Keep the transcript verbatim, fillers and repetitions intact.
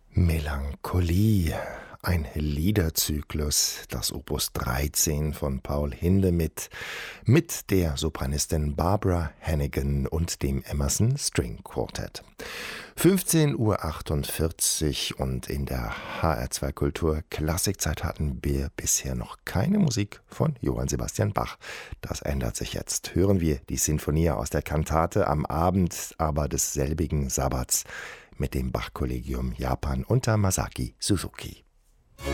Melancholie, ein Liederzyklus, das Opus dreizehn von Paul Hindemith mit der Sopranistin Barbara Hannigan und dem Emerson String Quartet. fünfzehn Uhr achtundvierzig und in der H R zwei Kultur Klassikzeit hatten wir bisher noch keine Musik von Johann Sebastian Bach. Das ändert sich jetzt. Hören wir die Sinfonie aus der Kantate am Abend aber desselbigen Sabbats mit dem Bach-Kollegium Japan unter Masaki Suzuki.